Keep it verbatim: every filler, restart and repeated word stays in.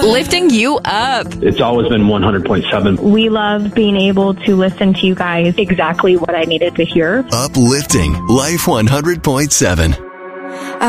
Lifting you up. It's always been one hundred point seven. We love being able to listen to you guys. Exactly what I needed to hear. Uplifting Life one hundred point seven.